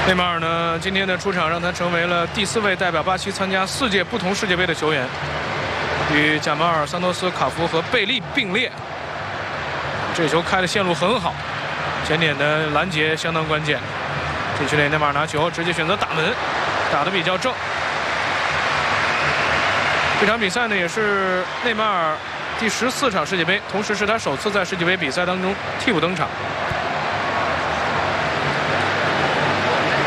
内马尔呢，今天的出场让他成为了第4位代表巴西参加4届不同世界杯的球员，与贾马尔、桑托斯、卡福和贝利并列。这球开的线路很好，前点的拦截相当关键。禁区内，内马尔拿球直接选择打门，打得比较正。这场比赛呢，也是内马尔第14场世界杯，同时是他首次在世界杯比赛当中替补登场。